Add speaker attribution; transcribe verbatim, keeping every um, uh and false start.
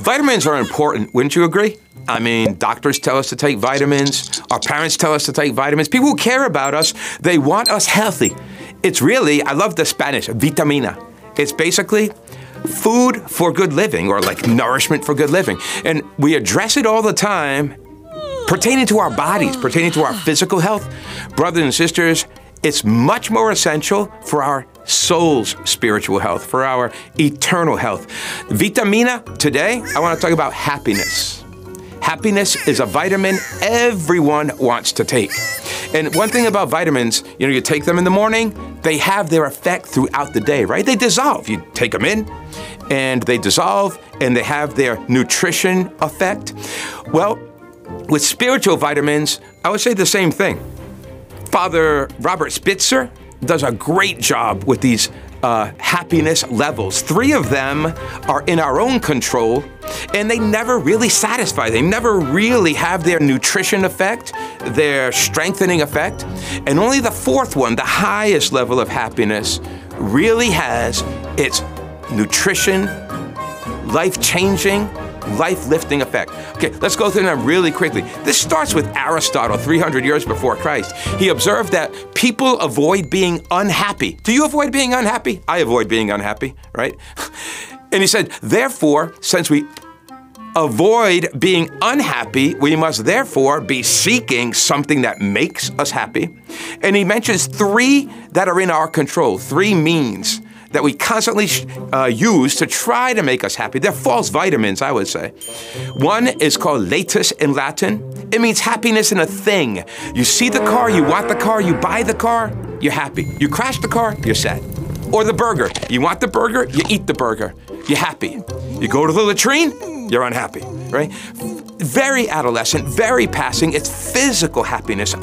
Speaker 1: Vitamins are important, wouldn't you agree? I mean, doctors tell us to take vitamins. Our parents tell us to take vitamins. People who care about us, they want us healthy. It's really, I love the Spanish, vitamina. It's basically food for good living, or like nourishment for good living. And we address it all the time pertaining to our bodies, pertaining to our physical health. Brothers and sisters, it's much more essential for our soul's spiritual health, for our eternal health. Vitamina, today, I want to talk about happiness. Happiness is a vitamin everyone wants to take. And one thing about vitamins, you know, you take them in the morning, they have their effect throughout the day, right? They dissolve. You take them in, and they dissolve, and they have their nutrition effect. Well, with spiritual vitamins, I would say the same thing. Father Robert Spitzer does a great job with these uh, happiness levels. Three of them are in our own control, and they never really satisfy. They never really have their nutrition effect, their strengthening effect. And only the fourth one, the highest level of happiness, really has its nutrition, life-changing, life-lifting effect. Okay, let's go through them really quickly. This starts with Aristotle, three hundred years before Christ. He observed that people avoid being unhappy. Do you avoid being unhappy? I avoid being unhappy, right? And he said, therefore, since we avoid being unhappy, we must therefore be seeking something that makes us happy. And he mentions three that are in our control, three means that we constantly uh, use to try to make us happy. They're false vitamins, I would say. One is called latus in Latin. It means happiness in a thing. You see the car, you want the car, you buy the car, you're happy. You crash the car, you're sad. Or the burger. You want the burger, you eat the burger, you're happy. You go to the latrine, you're unhappy, right? Very adolescent, very passing. It's physical happiness.